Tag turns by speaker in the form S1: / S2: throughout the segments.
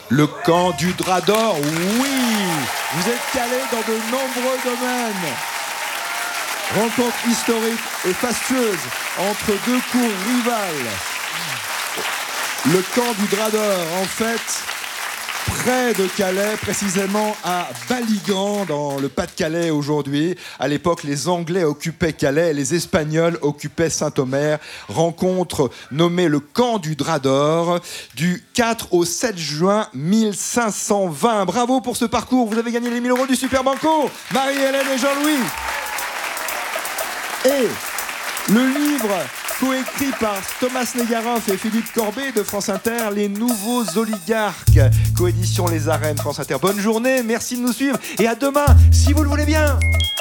S1: Le camp du Drap d'Or, oui, vous êtes calés dans de nombreux domaines. Rencontre historique et fastueuse entre deux cours rivales. Le camp du Drap d'Or, en fait, près de Calais, précisément à Baligan, dans le Pas-de-Calais aujourd'hui. À l'époque, les Anglais occupaient Calais et les Espagnols occupaient Saint-Omer. Rencontre nommée le camp du Drap d'Or du 4 au 7 juin 1520. Bravo pour ce parcours, vous avez gagné les 1 000 € du Super Banco, Marie-Hélène et Jean-Louis. Et le livre coécrit par Thomas Negaroff et Philippe Corbet de France Inter, Les Nouveaux Oligarques, coédition Les Arènes France Inter. Bonne journée, merci de nous suivre et à demain, si vous le voulez bien.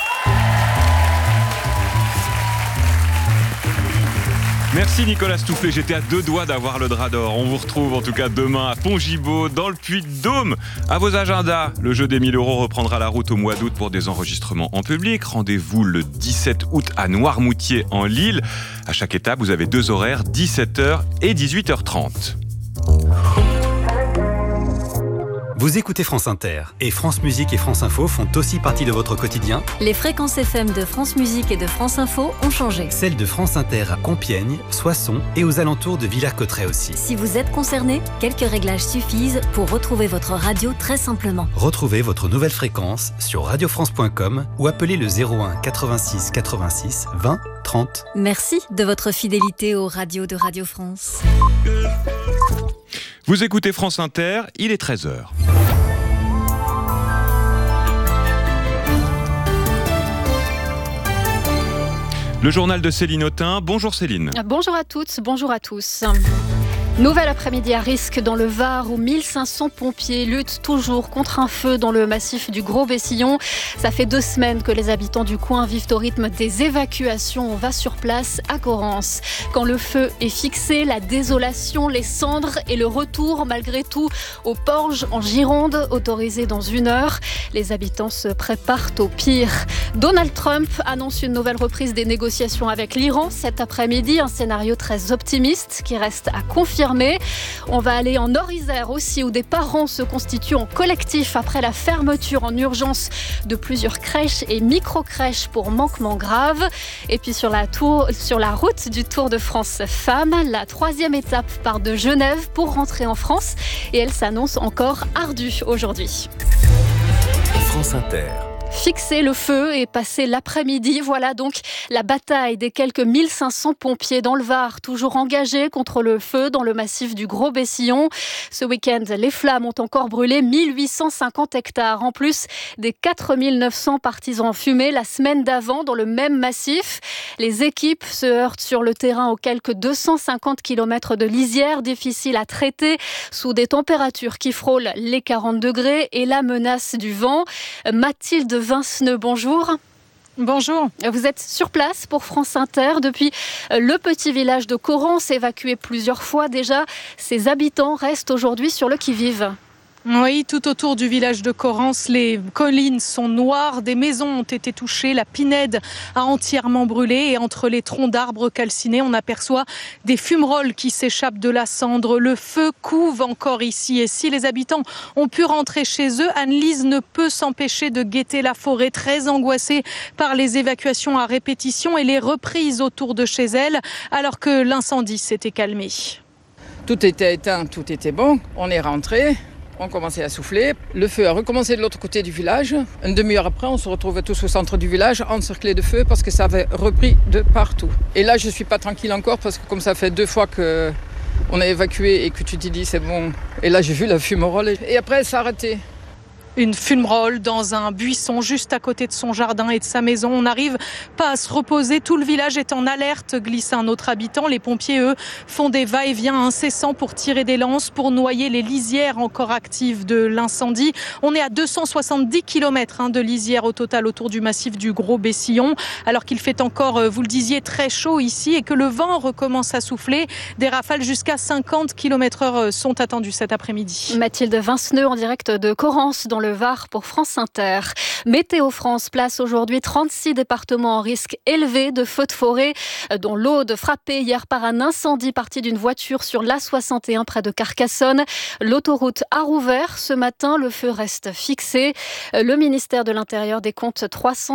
S2: Merci Nicolas Stoufflet, j'étais à 2 doigts d'avoir le Drap d'Or. On vous retrouve en tout cas demain à Pont-Gibaud, dans le Puy-de-Dôme. À vos agendas, le jeu des 1 000 € reprendra la route au mois d'août pour des enregistrements en public. Rendez-vous le 17 août à Noirmoutier en Lille. À chaque étape, vous avez 2 horaires, 17h et 18h30.
S3: Vous écoutez France Inter et France Musique et France Info font aussi partie de votre quotidien.
S4: Les fréquences FM de France Musique et de France Info ont changé.
S3: Celles de France Inter à Compiègne, Soissons et aux alentours de Villers-Cotterêts aussi.
S4: Si vous êtes concerné, quelques réglages suffisent pour retrouver votre radio très simplement.
S3: Retrouvez votre nouvelle fréquence sur radiofrance.com ou appelez le 01 86 86 20 30.
S4: Merci de votre fidélité aux radios de Radio France.
S2: Vous écoutez France Inter, il est 13h. Le journal de Céline Autain. Bonjour Céline.
S5: Bonjour à toutes, bonjour à tous. Nouvel après-midi à risque dans le Var où 1500 pompiers luttent toujours contre un feu dans le massif du Gros-Bessillon. Ça fait 2 semaines que les habitants du coin vivent au rythme des évacuations. On va sur place à Corrence. Quand le feu est fixé, la désolation, les cendres et le retour malgré tout aux Porges en Gironde, autorisé dans 1 heure. Les habitants se préparent au pire. Donald Trump annonce une nouvelle reprise des négociations avec l'Iran cet après-midi. Un scénario très optimiste qui reste à confirmer. On va aller en Nord-Isère aussi où des parents se constituent en collectif après la fermeture en urgence de plusieurs crèches et micro-crèches pour manquement grave. Et puis sur la route du Tour de France Femmes, la 3e étape part de Genève pour rentrer en France et elle s'annonce encore ardue aujourd'hui.
S3: France Inter.
S5: Fixer le feu et passer l'après-midi, voilà donc la bataille des quelques 1500 pompiers dans le Var, toujours engagés contre le feu dans le massif du Gros-Bessillon. Ce week-end, les flammes ont encore brûlé 1850 hectares, en plus des 4900 partisans fumés la semaine d'avant dans le même massif. Les équipes se heurtent sur le terrain aux quelques 250 km de lisière, difficiles à traiter, sous des températures qui frôlent les 40 degrés et la menace du vent. Mathilde Vinceneux, bonjour.
S6: Bonjour.
S5: Vous êtes sur place pour France Inter depuis le petit village de Corrence, évacué plusieurs fois déjà. Ses habitants restent aujourd'hui sur le qui-vive.
S6: Oui, tout autour du village de Corrence, les collines sont noires, des maisons ont été touchées, la pinède a entièrement brûlé et entre les troncs d'arbres calcinés, on aperçoit des fumerolles qui s'échappent de la cendre. Le feu couve encore ici et si les habitants ont pu rentrer chez eux, Anne-Lise ne peut s'empêcher de guetter la forêt, très angoissée par les évacuations à répétition et les reprises autour de chez elle, alors que l'incendie s'était calmé.
S7: Tout était éteint, tout était bon, on est rentré. On commençait à souffler. Le feu a recommencé de l'autre côté du village. Une demi-heure après, on se retrouvait tous au centre du village, encerclés de feu parce que ça avait repris de partout. Et là, je ne suis pas tranquille encore parce que comme ça fait 2 fois qu'on a évacué et que tu te dis c'est bon. Et là, j'ai vu la fumerole et après, ça a arrêté.
S6: Une fumerole dans un buisson juste à côté de son jardin et de sa maison. On n'arrive pas à se reposer. Tout le village est en alerte, glisse un autre habitant. Les pompiers, eux, font des va-et-vient incessants pour tirer des lances, pour noyer les lisières encore actives de l'incendie. On est à 270 km de lisière au total autour du massif du Gros-Bessillon. Alors qu'il fait encore, vous le disiez, très chaud ici et que le vent recommence à souffler. Des rafales jusqu'à 50 km/h sont attendues cet après-midi.
S5: Mathilde Vinceneux en direct de Corrence dans le le Var pour France Inter. Météo France place aujourd'hui 36 départements en risque élevé de feux de forêt, dont l'Aude, frappée hier par un incendie parti d'une voiture sur l'A61 près de Carcassonne. L'autoroute a rouvert ce matin, le feu reste fixé. Le ministère de l'Intérieur décompte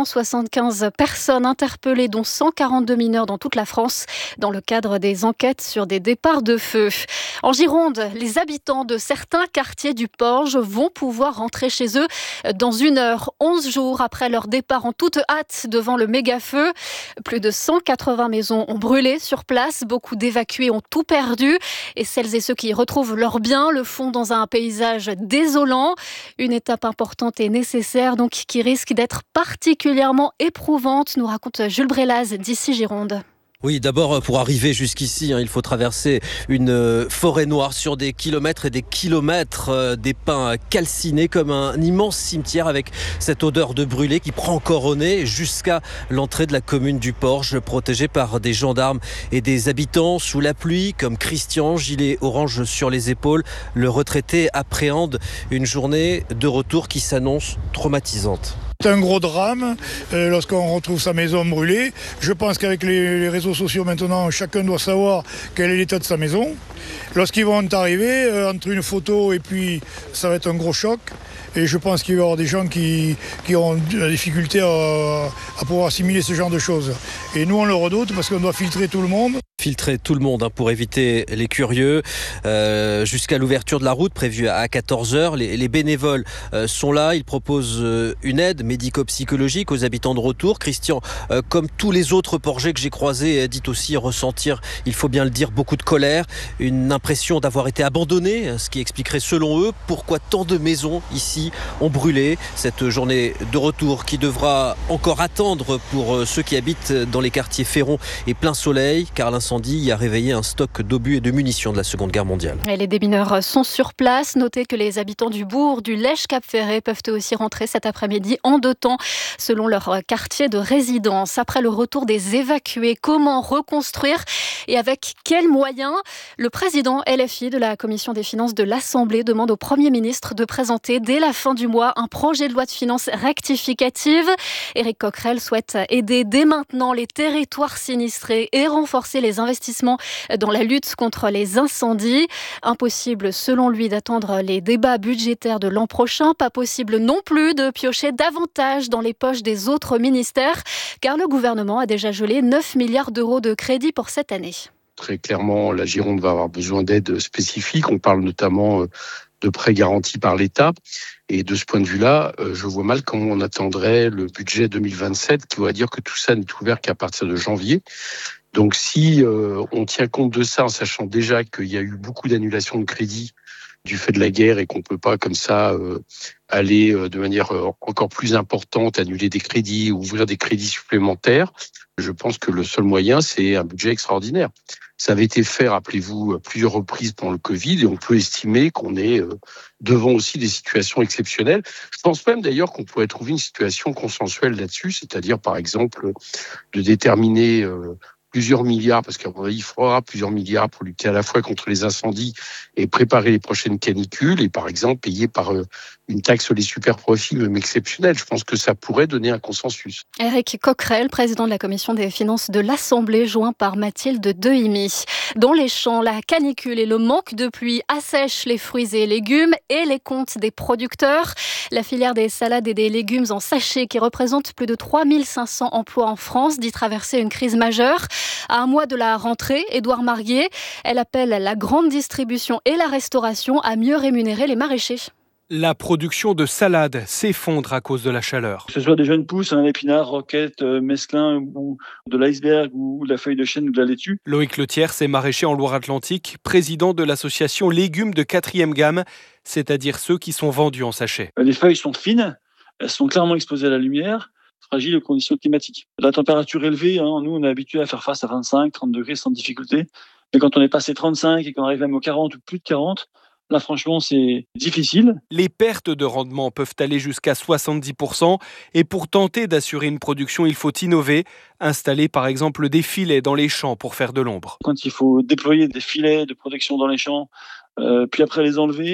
S5: 375 personnes interpellées, dont 142 mineurs dans toute la France, dans le cadre des enquêtes sur des départs de feu. En Gironde, les habitants de certains quartiers du Porge vont pouvoir rentrer chez eux dans 1 heure, 11 jours après leur départ en toute hâte devant le méga-feu. Plus de 180 maisons ont brûlé sur place, beaucoup d'évacués ont tout perdu et celles et ceux qui retrouvent leurs biens le font dans un paysage désolant. Une étape importante et nécessaire donc qui risque d'être particulièrement éprouvante, nous raconte Jules Brélaz d'ici Gironde.
S8: Oui, d'abord, pour arriver jusqu'ici, il faut traverser une forêt noire sur des kilomètres et des kilomètres, des pins calcinés comme un immense cimetière avec cette odeur de brûlé qui prend encore au nez jusqu'à l'entrée de la commune du Porge, protégée par des gendarmes et des habitants sous la pluie, comme Christian, gilet orange sur les épaules. Le retraité appréhende une journée de retour qui s'annonce traumatisante.
S9: C'est un gros drame lorsqu'on retrouve sa maison brûlée. Je pense qu'avec les réseaux sociaux maintenant, chacun doit savoir quel est l'état de sa maison. Lorsqu'ils vont arriver, entre une photo et puis ça va être un gros choc. Et je pense qu'il va y avoir des gens qui auront la difficulté à pouvoir assimiler ce genre de choses. Et nous, on le redoute parce qu'on doit filtrer tout le monde.
S8: Filtrer tout le monde pour éviter les curieux jusqu'à l'ouverture de la route prévue à 14h. Les bénévoles sont là, ils proposent une aide médico-psychologique aux habitants de retour. Christian, comme tous les autres Porgais que j'ai croisés, dit aussi ressentir, il faut bien le dire, beaucoup de colère, une impression d'avoir été abandonné, ce qui expliquerait selon eux pourquoi tant de maisons ici ont brûlé. Cette journée de retour qui devra encore attendre pour ceux qui habitent dans les quartiers Féron et Plein Soleil, car l'incendie a réveillé un stock d'obus et de munitions de la Seconde Guerre mondiale.
S5: Et les démineurs sont sur place. Notez que les habitants du bourg du Lèche-Cap-Ferret peuvent eux aussi rentrer cet après-midi en 2 temps, selon leur quartier de résidence. Après le retour des évacués, comment reconstruire et avec quels moyens? Le président LFI de la Commission des finances de l'Assemblée demande au Premier ministre de présenter dès la fin du mois un projet de loi de finances rectificative. Éric Coquerel souhaite aider dès maintenant les territoires sinistrés et renforcer les investissements dans la lutte contre les incendies. Impossible selon lui d'attendre les débats budgétaires de l'an prochain. Pas possible non plus de piocher davantage dans les poches des autres ministères, car le gouvernement a déjà gelé 9 milliards d'euros de crédits pour cette année.
S10: Très clairement, la Gironde va avoir besoin d'aide spécifique. On parle notamment de prêts garantis par l'État. Et de ce point de vue-là, je vois mal comment on attendrait le budget 2027, qui va dire que tout ça n'est ouvert qu'à partir de janvier. Donc si on tient compte de ça, en sachant déjà qu'il y a eu beaucoup d'annulations de crédits du fait de la guerre et qu'on ne peut pas comme ça aller de manière encore plus importante, annuler des crédits, ouvrir des crédits supplémentaires, je pense que le seul moyen, c'est un budget extraordinaire. Ça avait été fait, rappelez-vous, à plusieurs reprises pendant le Covid et on peut estimer qu'on est devant aussi des situations exceptionnelles. Je pense même d'ailleurs qu'on pourrait trouver une situation consensuelle là-dessus, c'est-à-dire par exemple de déterminer plusieurs milliards, parce qu'à mon avis, il faudra plusieurs milliards pour lutter à la fois contre les incendies et préparer les prochaines canicules, et par exemple payer par une taxe sur les superprofits, même exceptionnelle. Je pense que ça pourrait donner un consensus.
S5: Éric Coquerel, président de la Commission des finances de l'Assemblée, joint par Mathilde Dehimi. Dans les champs, la canicule et le manque de pluie assèchent les fruits et légumes et les comptes des producteurs. La filière des salades et des légumes en sachet, qui représente plus de 3500 emplois en France, dit traverser une crise majeure. À un mois de la rentrée, Édouard Marguier, elle appelle la grande distribution et la restauration à mieux rémunérer les maraîchers.
S11: La production de salades s'effondre à cause de la chaleur.
S12: Que ce soit des jeunes pousses, un épinard, roquette, mesclin, ou de l'iceberg, ou de la feuille de chêne, ou de la laitue.
S11: Loïc Letiers est maraîcher en Loire-Atlantique, président de l'association Légumes de 4e gamme, c'est-à-dire ceux qui sont vendus en sachet.
S12: Les feuilles sont fines, elles sont clairement exposées à la lumière, fragiles aux conditions climatiques. La température élevée, nous on est habitué à faire face à 25, 30 degrés sans difficulté. Mais quand on est passé 35 et qu'on arrive même aux 40 ou plus de 40, là, franchement, c'est difficile.
S11: Les pertes de rendement peuvent aller jusqu'à 70%. Et pour tenter d'assurer une production, il faut innover. Installer, par exemple, des filets dans les champs pour faire de l'ombre.
S12: Quand il faut déployer des filets de protection dans les champs, puis après les enlever,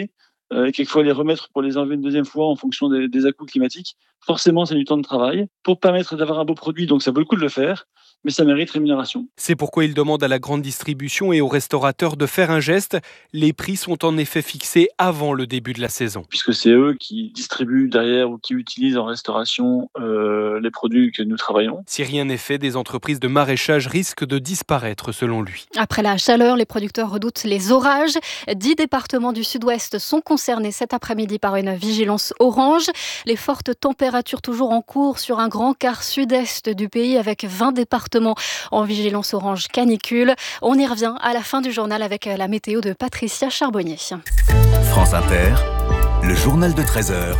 S12: et quelquefois les remettre pour les enlever une deuxième fois en fonction des à-coups climatiques, forcément c'est du temps de travail pour permettre d'avoir un beau produit, donc ça vaut le coup de le faire, mais ça mérite rémunération.
S11: C'est pourquoi il demande à la grande distribution et aux restaurateurs de faire un geste. Les prix sont en effet fixés avant le début de la saison.
S12: Puisque c'est eux qui distribuent derrière ou qui utilisent en restauration les produits que nous travaillons.
S11: Si rien n'est fait, des entreprises de maraîchage risquent de disparaître selon lui.
S5: Après la chaleur, les producteurs redoutent les orages. 10 départements du sud-ouest sont concernés cet après-midi par une vigilance orange. Les fortes températures toujours en cours sur un grand quart sud-est du pays avec 20 départements en vigilance orange canicule. On y revient à la fin du journal avec la météo de Patricia Charbonnier.
S13: France Inter, le journal de 13h,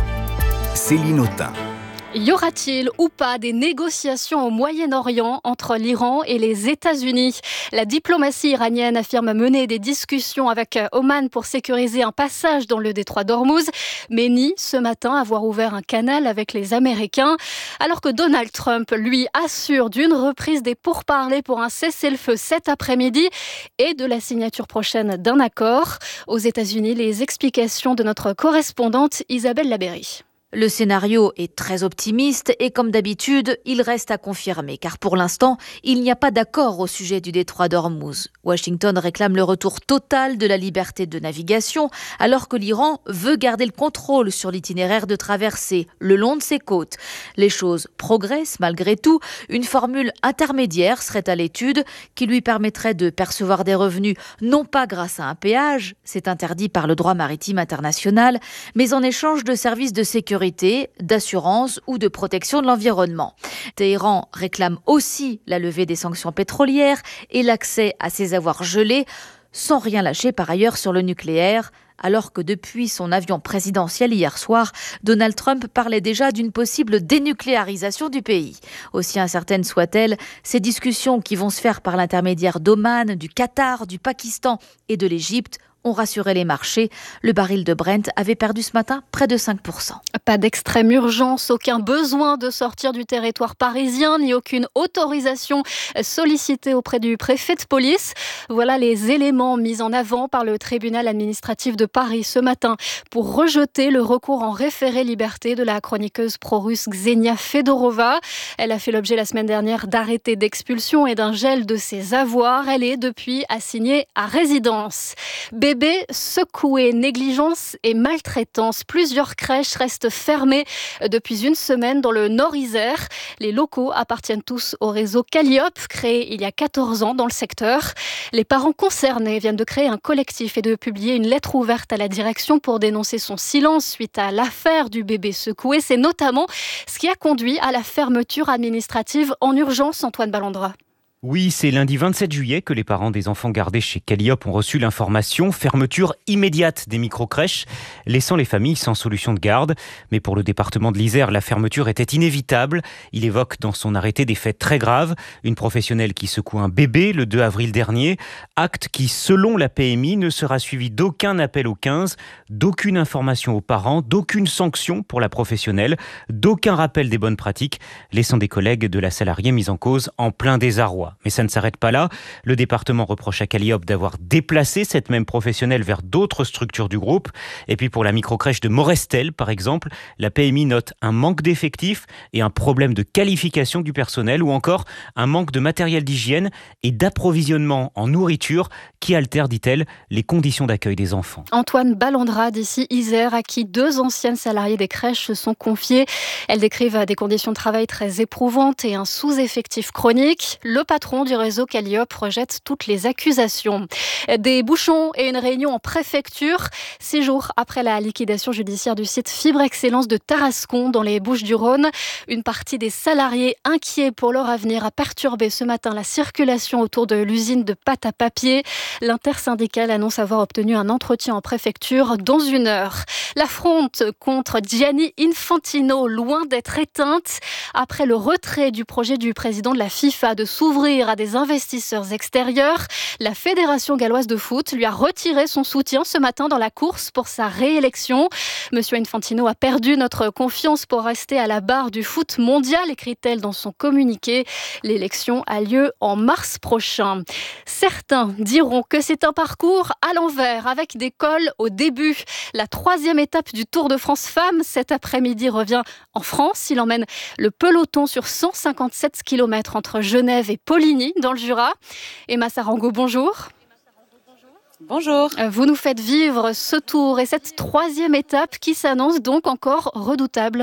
S13: Céline Autain.
S5: Y aura-t-il ou pas des négociations au Moyen-Orient entre l'Iran et les États-Unis ? La diplomatie iranienne affirme mener des discussions avec Oman pour sécuriser un passage dans le détroit d'Ormuz, mais nie ce matin avoir ouvert un canal avec les Américains, alors que Donald Trump, lui, assure d'une reprise des pourparlers pour un cessez-le-feu cet après-midi et de la signature prochaine d'un accord. Aux États-Unis, les explications de notre correspondante Isabelle Labéry.
S14: Le scénario est très optimiste et comme d'habitude, il reste à confirmer car pour l'instant, il n'y a pas d'accord au sujet du détroit d'Ormuz. Washington réclame le retour total de la liberté de navigation alors que l'Iran veut garder le contrôle sur l'itinéraire de traversée le long de ses côtes. Les choses progressent malgré tout. Une formule intermédiaire serait à l'étude qui lui permettrait de percevoir des revenus non pas grâce à un péage, c'est interdit par le droit maritime international, mais en échange de services de sécurité, d'assurance ou de protection de l'environnement. Téhéran réclame aussi la levée des sanctions pétrolières et l'accès à ses avoirs gelés, sans rien lâcher par ailleurs sur le nucléaire, alors que depuis son avion présidentiel hier soir, Donald Trump parlait déjà d'une possible dénucléarisation du pays. Aussi incertaines soient-elles, ces discussions qui vont se faire par l'intermédiaire d'Oman, du Qatar, du Pakistan et de l'Égypte ont rassuré les marchés. Le baril de Brent avait perdu ce matin près de 5%.
S5: Pas d'extrême urgence, aucun besoin de sortir du territoire parisien, ni aucune autorisation sollicitée auprès du préfet de police. Voilà les éléments mis en avant par le tribunal administratif de Paris ce matin pour rejeter le recours en référé liberté de la chroniqueuse pro-russe Ksenia Fedorova. Elle a fait l'objet la semaine dernière d'arrêtés d'expulsion et d'un gel de ses avoirs. Elle est depuis assignée à résidence. Bébés secoués, négligence et maltraitance. Plusieurs crèches restent fermées depuis une semaine dans le Nord-Isère. Les locaux appartiennent tous au réseau Calliope, créé il y a 14 ans dans le secteur. Les parents concernés viennent de créer un collectif et de publier une lettre ouverte à la direction pour dénoncer son silence suite à l'affaire du bébé secoué. C'est notamment ce qui a conduit à la fermeture administrative en urgence, Antoine Ballandra.
S15: Oui, c'est lundi 27 juillet que les parents des enfants gardés chez Calliope ont reçu l'information. Fermeture immédiate des microcrèches, laissant les familles sans solution de garde. Mais pour le département de l'Isère, la fermeture était inévitable. Il évoque dans son arrêté des faits très graves. Une professionnelle qui secoue un bébé le 2 avril dernier. Acte qui, selon la PMI, ne sera suivi d'aucun appel au 15, d'aucune information aux parents, d'aucune sanction pour la professionnelle, d'aucun rappel des bonnes pratiques, laissant des collègues de la salariée mise en cause en plein désarroi. Mais ça ne s'arrête pas là. Le département reproche à Calliope d'avoir déplacé cette même professionnelle vers d'autres structures du groupe. Et puis pour la microcrèche de Morestel, par exemple, la PMI note un manque d'effectifs et un problème de qualification du personnel ou encore un manque de matériel d'hygiène et d'approvisionnement en nourriture qui altère, dit-elle, les conditions d'accueil des enfants.
S5: Antoine Ballandra d'ici Isère, à qui 2 anciennes salariées des crèches se sont confiées. Elles décrivent des conditions de travail très éprouvantes et un sous-effectif chronique. Le patron du réseau Calliope rejette toutes les accusations. Des bouchons et une réunion en préfecture, 6 jours après la liquidation judiciaire du site Fibre Excellence de Tarascon dans les Bouches-du-Rhône. Une partie des salariés inquiets pour leur avenir a perturbé ce matin la circulation autour de l'usine de pâte à papier. L'intersyndicale annonce avoir obtenu un entretien en préfecture dans 1 heure. La fronde contre Gianni Infantino, loin d'être éteinte. Après le retrait du projet du président de la FIFA de s'ouvrir à des investisseurs extérieurs, la Fédération galloise de foot lui a retiré son soutien ce matin dans la course pour sa réélection. Monsieur Infantino a perdu notre confiance pour rester à la barre du foot mondial, écrit-elle dans son communiqué. L'élection a lieu en mars prochain. Certains diront que c'est un parcours à l'envers, avec des cols au début. La 3e étape du Tour de France Femmes cet après-midi revient en France. Il emmène le peloton sur 157 km entre Genève et Poligny, dans le Jura. Emma Sarango, bonjour.
S16: Bonjour.
S5: Vous nous faites vivre ce tour et cette 3e étape qui s'annonce donc encore redoutable.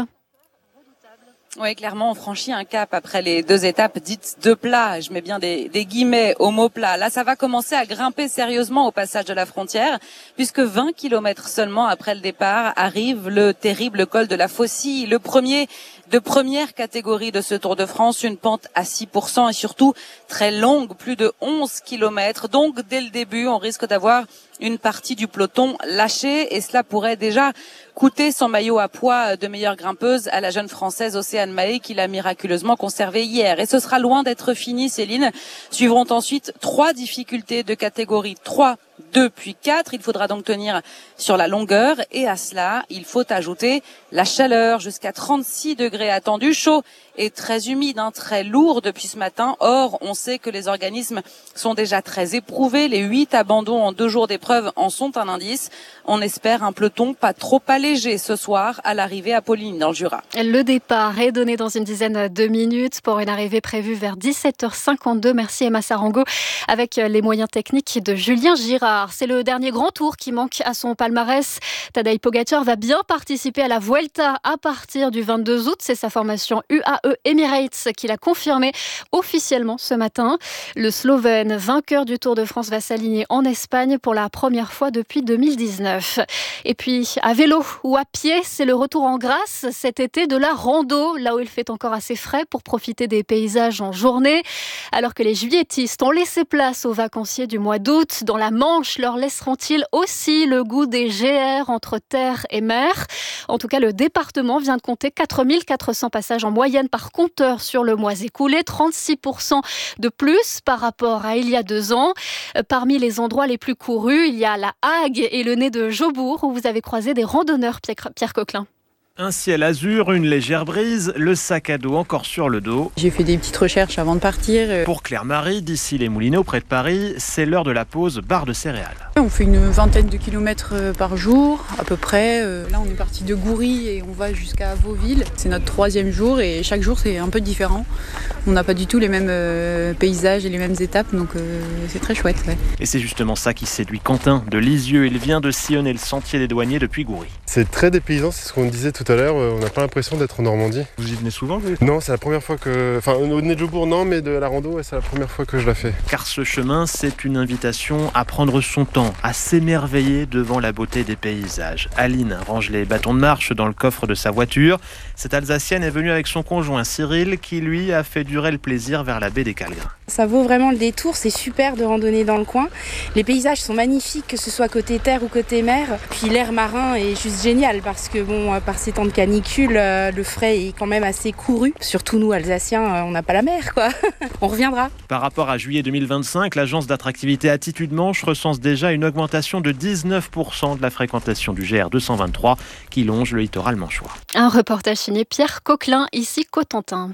S16: Oui, clairement, on franchit un cap après les 2 étapes dites de plat. Je mets bien des guillemets au mot plat. Là, ça va commencer à grimper sérieusement au passage de la frontière, puisque 20 km seulement après le départ arrive le terrible col de la Faucille, le premier de première catégorie de ce Tour de France, une pente à 6% et surtout très longue, plus de 11 km. Donc, dès le début, on risque d'avoir une partie du peloton lâchée et cela pourrait déjà coûter son maillot à pois de meilleure grimpeuse à la jeune Française Océane Mahé qui l'a miraculeusement conservé hier. Et ce sera loin d'être fini, Céline. Suivront ensuite 3 difficultés de catégorie 3, 2 puis 4. Il faudra donc tenir sur la longueur et à cela, il faut ajouter la chaleur jusqu'à 36 degrés attendus, chaud et très humide, très lourd depuis ce matin. Or, on sait que les organismes sont déjà très éprouvés. Les 8 abandons en 2 jours d'épreuve en sont un indice. On espère un peloton pas trop allégé ce soir à l'arrivée à Poligny dans le Jura.
S5: Le départ est donné dans une dizaine de minutes pour une arrivée prévue vers 17h52. Merci Emma Sarango avec les moyens techniques de Julien Girard. C'est le dernier grand tour qui manque à son palmarès. Tadej Pogačar va bien participer à la Vuelta à partir du 22 août. C'est sa formation UAE Emirates qui l'a confirmé officiellement ce matin. Le Slovène, vainqueur du Tour de France, va s'aligner en Espagne pour la première fois depuis 2019. Et puis, à vélo ou à pied, c'est le retour en grâce cet été de la rando, là où il fait encore assez frais pour profiter des paysages en journée. Alors que les juilletistes ont laissé place aux vacanciers du mois d'août, dans la Manche, leur laisseront-ils aussi le goût des GR entre terre et mer ? En tout cas, le département vient de compter 4400 passages en moyenne par compteur sur le mois écoulé, 36% de plus par rapport à il y a 2 ans. Parmi les endroits les plus courus, il y a la Hague et le nez de Jobourg, où vous avez croisé des randonneurs, Pierre Coquelin.
S17: Un ciel azur, une légère brise, le sac à dos encore sur le dos.
S18: J'ai fait des petites recherches avant de partir.
S17: Pour Claire-Marie, d'ici les Moulineaux, près de Paris, c'est l'heure de la pause bar de céréales.
S18: On fait une vingtaine de kilomètres par jour, à peu près. Là, on est parti de Goury et on va jusqu'à Vauville. C'est notre 3e jour et chaque jour, c'est un peu différent. On n'a pas du tout les mêmes paysages et les mêmes étapes, donc c'est très chouette. Ouais.
S17: Et c'est justement ça qui séduit Quentin de Lisieux. Il vient de sillonner le sentier des douaniers depuis Goury.
S19: C'est très dépaysant, c'est ce qu'on disait tout à l'heure. On n'a pas l'impression d'être en Normandie.
S17: Vous y venez souvent, vous ?
S19: Non, c'est la première fois que... Enfin, au nez de Jobourg, non, mais de la rando, c'est la première fois que je la fais.
S17: Car ce chemin, c'est une invitation à prendre son temps, à s'émerveiller devant la beauté des paysages. Aline range les bâtons de marche dans le coffre de sa voiture. Cette Alsacienne est venue avec son conjoint Cyril, qui lui a fait durer le plaisir vers la baie des Calgrins.
S20: Ça vaut vraiment le détour, c'est super de randonner dans le coin. Les paysages sont magnifiques, que ce soit côté terre ou côté mer. Puis l'air marin est juste génial parce que bon, par ces temps de canicule, le frais est quand même assez couru. Surtout nous, Alsaciens, on n'a pas la mer, quoi. On reviendra.
S17: Par rapport à juillet 2025, l'agence d'attractivité Attitude Manche recense déjà une augmentation de 19% de la fréquentation du GR 223 qui longe le littoral manchois.
S5: Un reportage signé Pierre Coquelin, ici Cotentin.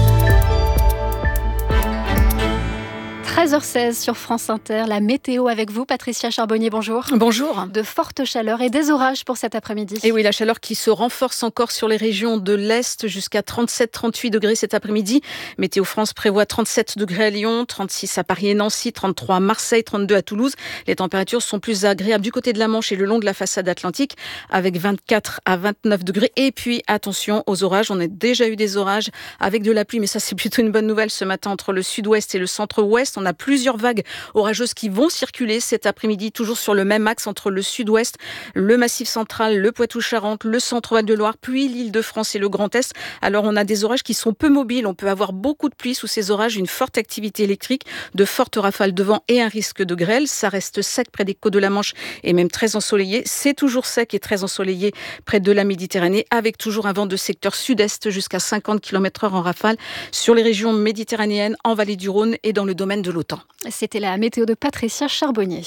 S5: 13h16 sur France Inter, la météo avec vous, Patricia Charbonnier, bonjour.
S21: Bonjour.
S5: De fortes chaleurs et des orages pour cet après-midi.
S21: Et oui, la chaleur qui se renforce encore sur les régions de l'Est jusqu'à 37-38 degrés cet après-midi. Météo France prévoit 37 degrés à Lyon, 36 à Paris et Nancy, 33 à Marseille, 32 à Toulouse. Les températures sont plus agréables du côté de la Manche et le long de la façade atlantique avec 24 à 29 degrés. Et puis, attention aux orages. On a déjà eu des orages avec de la pluie, mais ça, c'est plutôt une bonne nouvelle ce matin entre le sud-ouest et le centre-ouest. On a plusieurs vagues orageuses qui vont circuler cet après-midi, toujours sur le même axe entre le sud-ouest, le Massif central, le Poitou-Charentes, le centre-Val de Loire, puis l'Île-de-France et le Grand Est. Alors on a des orages qui sont peu mobiles. On peut avoir beaucoup de pluie sous ces orages, une forte activité électrique, de fortes rafales de vent et un risque de grêle. Ça reste sec près des côtes de la Manche et même très ensoleillé. C'est toujours sec et très ensoleillé près de la Méditerranée, avec toujours un vent de secteur sud-est jusqu'à 50 km/h en rafale sur les régions méditerranéennes, en vallée du Rhône et dans le domaine de l'OTAN.
S5: C'était la météo de Patricia Charbonnier.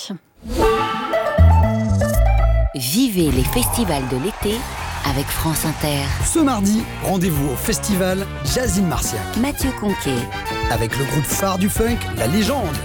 S1: Vivez les festivals de l'été avec France Inter.
S22: Ce mardi, rendez-vous au festival Jazz in Marciac.
S1: Mathieu Conquet.
S22: Avec le groupe phare du funk, La Légende.